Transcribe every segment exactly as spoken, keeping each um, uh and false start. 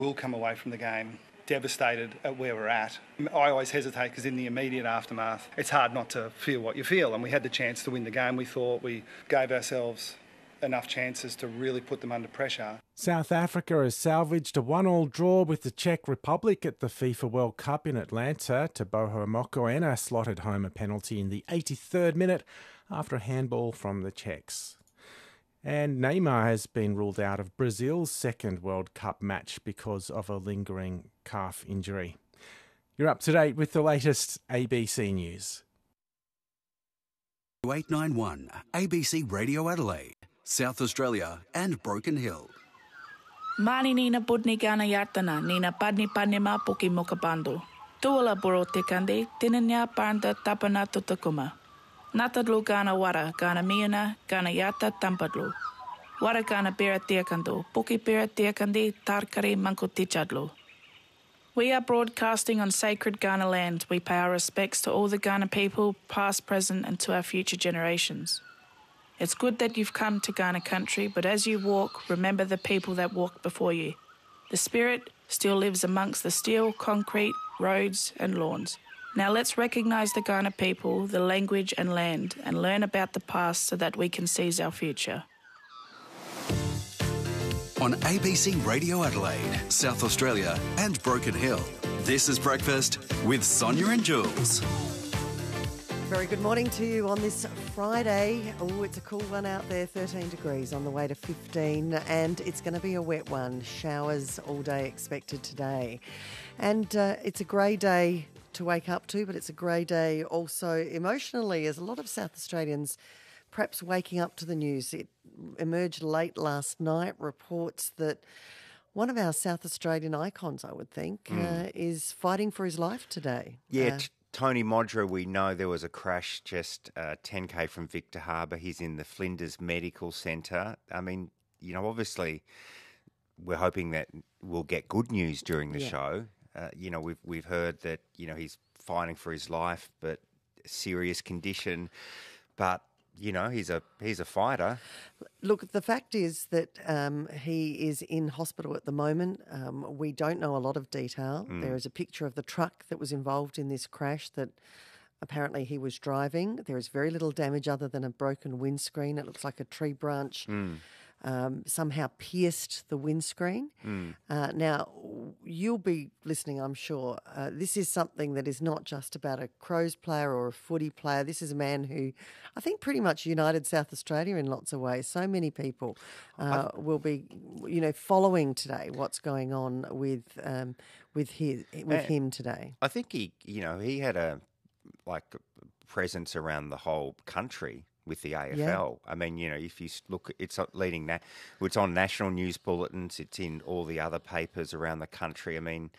We'll come away from the game devastated at where we're at. I always hesitate because in the immediate aftermath, it's hard not to feel what you feel. And we had the chance to win the game. We thought we gave ourselves enough chances to really put them under pressure. South Africa has salvaged a one-all draw with the Czech Republic at the FIFA World Cup in Atlanta. Teboho Mokoena slotted home a penalty in the eighty-third minute after a handball from the Czechs. And Neymar has been ruled out of Brazil's second World Cup match because of a lingering calf injury. You're up to date with the latest A B C News. eight ninety-one A B C Radio Adelaide, South Australia and Broken Hill. Mani nina budni gana yatana, nina padni padni ma puki mokabando. Tuala boro tekande, tinanya parnda tapana tutakuma. Natadlu gana wara, gana miuna, gana yata tampadlu. Wara gana bera tiakando, puki bera tiakandi, tarkari mankutichadlu. We are broadcasting on sacred Ghana land. We pay our respects to all the Ghana people, past, present, and to our future generations. It's good that you've come to Ghana country, but as you walk, remember the people that walked before you. The spirit still lives amongst the steel, concrete, roads, and lawns. Now let's recognise the Ghana people, the language and land, and learn about the past so that we can seize our future. On A B C Radio Adelaide, South Australia and Broken Hill, this is Breakfast with Sonia and Jules. Very good morning to you on this Friday. Oh, it's a cool one out there, thirteen degrees on the way to fifteen, and it's going to be a wet one. Showers all day expected today. And uh, it's a grey day to wake up to, but it's a grey day also emotionally, as a lot of South Australians perhaps waking up to the news. It emerged late last night, reports that one of our South Australian icons, I would think, mm. uh, is fighting for his life today. Yeah, uh, t- Tony Modra, we know there was a crash just uh, ten k from Victor Harbour. He's in the Flinders Medical Centre. I mean, you know, obviously we're hoping that we'll get good news during the yeah. show. Uh, you know, we've we've heard that, you know, he's fighting for his life, but serious condition. But, you know, he's a he's a fighter. Look, the fact is that um, he is in hospital at the moment. Um, we don't know a lot of detail. Mm. There is a picture of the truck that was involved in this crash that apparently he was driving. There is very little damage other than a broken windscreen. It looks like a tree branch mm. um, somehow pierced the windscreen. Mm. Uh, now, you'll be listening, I'm sure. Uh, this is something that is not just about a Crows player or a footy player. This is a man who I think pretty much united South Australia in lots of ways. So many people uh, will be, you know, following today what's going on with um, with his with uh, him today. I think he, you know, he had a like presence around the whole country with the A F L. Yeah. I mean, you know, if you look, it's leading that, it's on national news bulletins, it's in all the other papers around the country. I mean,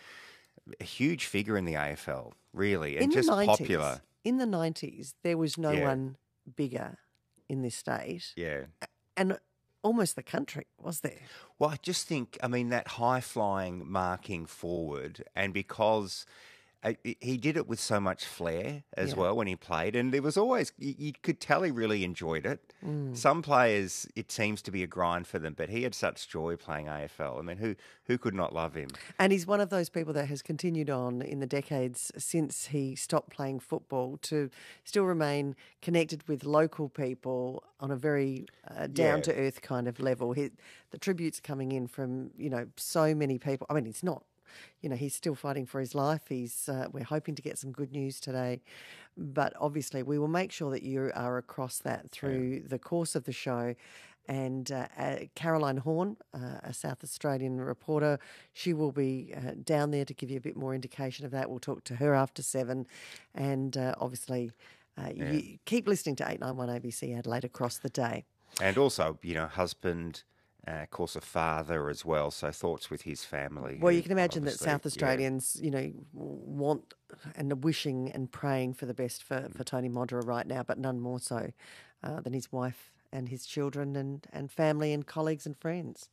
a huge figure in the A F L, really, and in just the nineties, popular. In the nineties, there was no yeah. one bigger in this state. Yeah. And almost the country, was there? Well, I just think, I mean, that high-flying marking forward, and because Uh, he did it with so much flair as yeah. well when he played, and there was always, you, you could tell he really enjoyed it. Mm. Some players, it seems to be a grind for them, but he had such joy playing A F L. I mean, who who could not love him? And he's one of those people that has continued on in the decades since he stopped playing football to still remain connected with local people on a very uh, down-to-earth yeah. kind of level. He, the tributes coming in from, you know, so many people. I mean, it's not, you know, he's still fighting for his life. He's uh, we're hoping to get some good news today. But obviously we will make sure that you are across that through yeah. the course of the show. And uh, uh, Caroline Horn, uh, a South Australian reporter, she will be uh, down there to give you a bit more indication of that. We'll talk to her after seven. And uh, obviously uh, yeah. you keep listening to eight ninety-one A B C Adelaide across the day. And also, you know, husband... Uh, of course, a father as well, so thoughts with his family. Well, you can imagine that South Australians, yeah. you know, want and are wishing and praying for the best for, for Tony Modra right now, but none more so uh, than his wife and his children and, and family and colleagues and friends.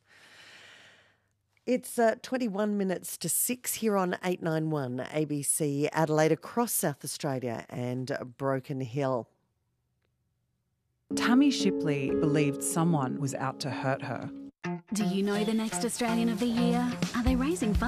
It's uh, twenty-one minutes to six here on eight ninety-one A B C Adelaide across South Australia and Broken Hill. Tammy Shipley believed someone was out to hurt her. Do you know the next Australian of the Year? Are they raising funds?